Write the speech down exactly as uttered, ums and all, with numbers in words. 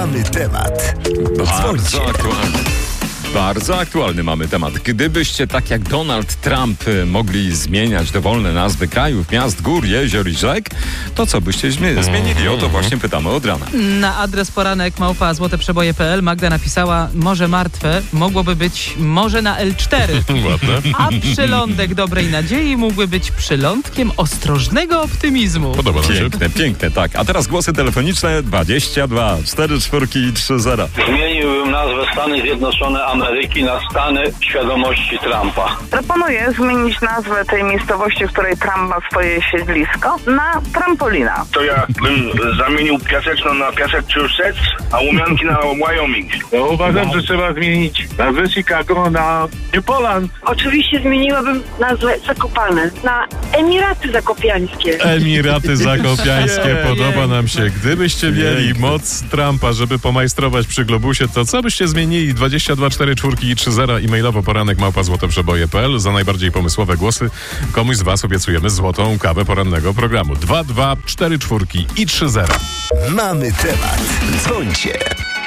Mamy temat. Bardzo aktualny. Bardzo aktualny mamy temat. Gdybyście tak jak Donald Trump mogli zmieniać dowolne nazwy krajów, miast, gór, jezior i rzek, to co byście zmie- zmienili? O to właśnie pytamy od rana. Na adres poranek małpa złoteprzeboje kropka p l Magda napisała: morze martwe mogłoby być morze na el cztery. Ładne. A przylądek dobrej nadziei mógłby być przylądkiem ostrożnego optymizmu. Podoba nam się. Piękne, piękne, tak. A teraz głosy telefoniczne dwadzieścia dwa cztery czwórki i trzy zera. Zmieniłbym nazwę Stany Zjednoczone Ameryki na Stany Świadomości Trumpa. Proponuję zmienić nazwę tej miejscowości, w której Trump ma swoje siedlisko, na Trampolina. To ja bym zamienił Piaseczno na Piasek Massachusetts, a Łumianki na Wyoming. No, uważam, że trzeba zmienić nazwę Chicago na New Poland. Oczywiście zmieniłabym nazwę Zakopane na Emiraty Zakopiańskie. Emiraty Zakopiańskie, podoba nam się. Gdybyście mieli Piękne. moc Trumpa, żeby pomajstrować przy globusie, to co byście zmienili? dwadzieścia dwa cztery czwórki i trzy zera, e-mailowo poranek małpa złoteprzeboje kropka p l. Za najbardziej pomysłowe głosy komuś z was obiecujemy złotą kawę porannego programu. dwa dwa cztery czwórki i trzy zera. Mamy temat. Dzwońcie.